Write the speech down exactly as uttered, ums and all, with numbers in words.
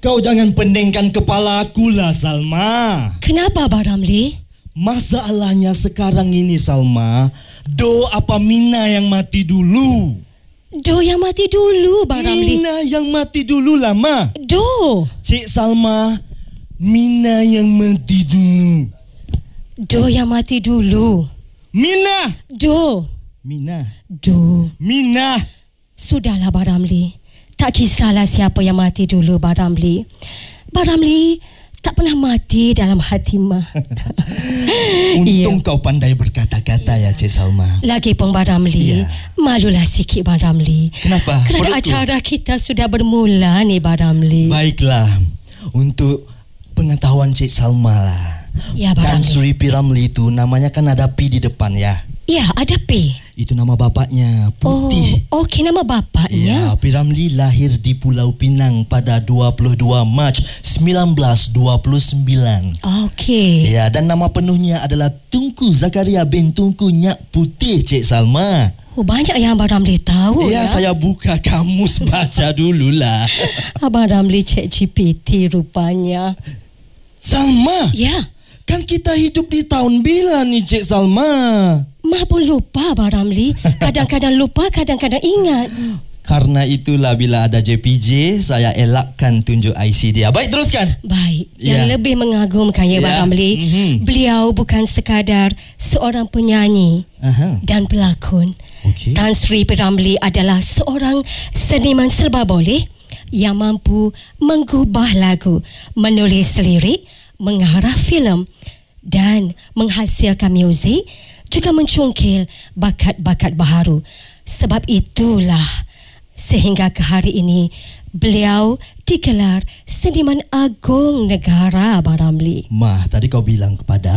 Kau jangan peningkan kepala aku lah, Salma. Kenapa, Abang Ramli? Masalahnya sekarang ini, Salma, Do apa Mina yang mati dulu? Do yang mati dulu, Abang Ramli. Mina yang mati dulu lah, Ma. Do. Cik Salma, Mina yang mati dulu. Do yang mati dulu. Mina. Do. Mina. Do. Mina. Sudahlah, Abang Ramli. Tak kisahlah siapa yang mati dulu, Abang Ramli. Abang Ramli tak pernah mati dalam hati Ma. Untung Ya. kau pandai berkata-kata ya, Cik Salma. Lagipun Abang Ramli, Ya. malulah sikit Abang Ramli. Kenapa? Kerana Perut tu? acara kita sudah bermula ni, Abang Ramli. Baiklah, untuk pengetahuan Cik Salma lah. Ya, Abang Tan Ramli. Sri P. Ramli itu namanya kan ada P di depan ya. Ya, ada P. Itu nama bapaknya, Putih. Oh, okey, nama bapaknya. Ya, P. Ramli lahir di Pulau Pinang pada dua puluh dua Mac seribu sembilan ratus dua puluh sembilan. Okey. Ya, dan nama penuhnya adalah Tunku Zakaria bin Tunku Nyak Putih, Cik Salma. Oh, banyak yang Abang Ramli tahu Ya, ya. saya buka kamus baca dululah. Abang Ramli cek G P T rupanya. Salma, Ya, kan kita hidup di tahun bila ni, Cik Salma? Ma pun lupa Abang Ramli. Kadang-kadang lupa, kadang-kadang ingat. Karena itulah bila ada J P J, saya elakkan tunjuk I C dia. Baik, teruskan. Baik, Ya. yang lebih mengagumkan ya, Ya. Abang Ramli, Mhm. beliau bukan sekadar seorang penyanyi Aha. dan pelakon. Okey. Tan Sri P. Ramli adalah seorang seniman serba boleh yang mampu mengubah lagu, menulis lirik, mengarah filem dan menghasilkan muzik, juga mencungkil bakat-bakat baharu. Sebab itulah sehingga ke hari ini beliau digelar seniman agung negara, Abang Ramli. Mah, tadi kau bilang kepada